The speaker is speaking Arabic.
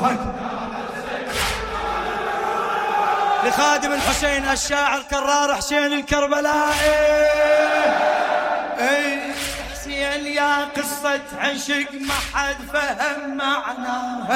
لخادم الحسين الشاعر كرار حسين الكربلائي. حسين يا قصة عشق ما حد فهم معناها.